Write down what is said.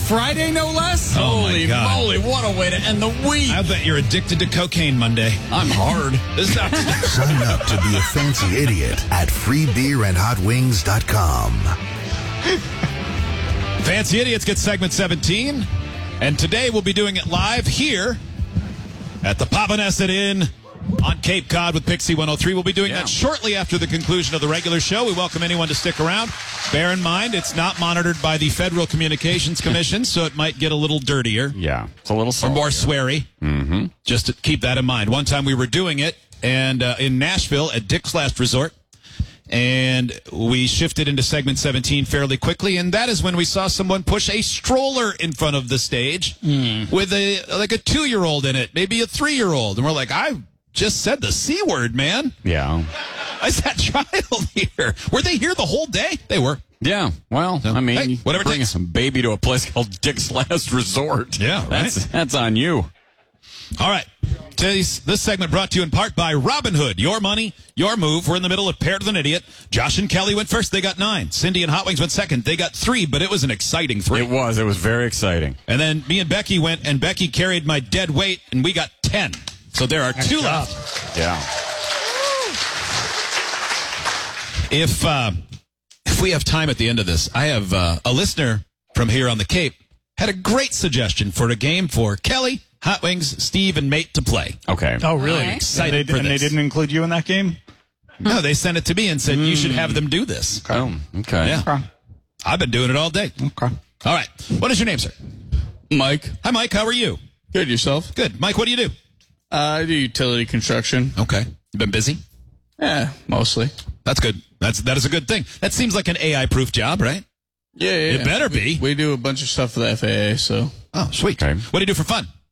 Friday, no less? Holy moly, what a way to end the week. I bet you're addicted to cocaine Monday. I'm hard. Sign up to be a fancy idiot at freebeerandhotwings.com. Fancy Idiots get segment 17. And today we'll be doing it live here at the Papaneset Inn on Cape Cod with Pixie 103. We'll be doing that shortly after the conclusion of the regular show. We welcome anyone to stick around. Bear in mind, it's not monitored by the Federal Communications Commission, so it might get a little dirtier. Yeah, it's a little salty. Or more sweary. Mm-hmm. Just to keep that in mind. One time we were doing it and in Nashville at Dick's Last Resort, and we shifted into segment 17 fairly quickly, and that is when we saw someone push a stroller in front of the stage with a 2-year-old in it, maybe a 3-year-old. And we're like, I just said the C word, man. Yeah. Is that child here? Were they here the whole day? They were. Yeah, well, I mean, hey, whatever bring a baby to a place called Dick's Last Resort. Yeah, right. That's on you. All right. This segment brought to you in part by Robinhood. Your money, your move. We're in the middle of Paired with an Idiot. Josh and Kelly went first. They got 9. Cindy and Hot Wings went second. They got 3, but it was an exciting 3. It was very exciting. And then me and Becky went, and Becky carried my dead weight, and we got 10. So there are 2 left. Yeah. If we have time at the end of this, I have a listener from here on the Cape had a great suggestion for a game for Kelly, Hot Wings, Steve, and Mate to play. Okay. Oh, really? Okay. Excited for this. And they didn't include you in that game? No, they sent it to me and said, you should have them do this. Oh, okay. Yeah. Okay. I've been doing it all day. Okay. All right. What is your name, sir? Mike, Hi, Mike. How are you? good yourself? Good. Mike, what do you do? I do utility construction. Okay. You been busy? Yeah, mostly. That's good. That is a good thing. That seems like an AI-proof job, right? Yeah. It better be. We do a bunch of stuff for the FAA, so. Oh, sweet. Okay. What do you do for fun?